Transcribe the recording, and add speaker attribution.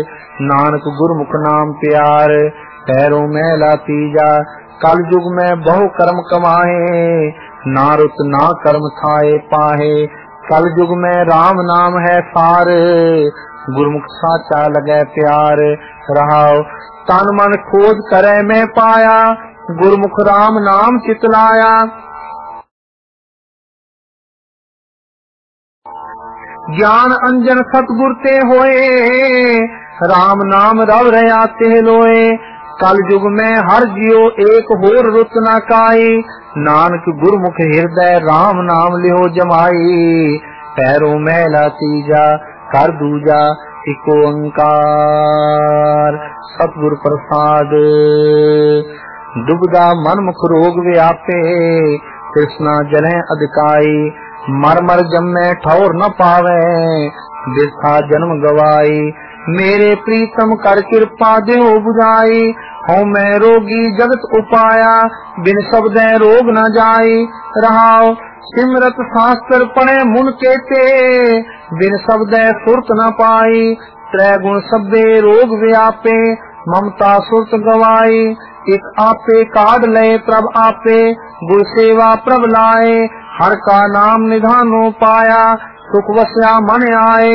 Speaker 1: नानक गुरमुख नाम प्यार। पैरों मैला तीजा कल युग में बहु कर्म कमाए, ना रुत ना कर्म थाए पाहे। कल युग में राम नाम है सार, गुरमुख साचा लगे प्यार। रहाओ तन मन खोज करे मैं पाया, गुरमुख राम नाम चितलाया। ज्ञान अंजन सतगुर ते होए, राम नाम रव रया ते लोए। कल युग में हर जियो एक होर रुत न काई, नानक गुरमुख हृदय राम नाम लियो जमाई। पैरों मैला तीजा कर दूजा एक ओंकार, सतगुर प्रसाद। दुबदा मन मुख रोग व्यापे, कृष्णा जले अधिकाई। मर मर जम्मे ठौर न पावे, बिरथा जन्म गवाई। मेरे प्रीतम कर कृपा देहो बुझाई, हूँ मैं रोगी जगत उपाया, बिन शब्दे रोग न जाई। रहाओ सिमरत शास्त्र पढ़े मुन केते, बिन शब्दे सुरत न पाई। त्रै गुण सब्बे रोग व्यापे, ममता सुरत गवाई। एक आपे काढ़ लय प्रभ आपे, गुर सेवा प्रभ लाए। हर का नाम निधानो पाया, सुख वस्या मन आए।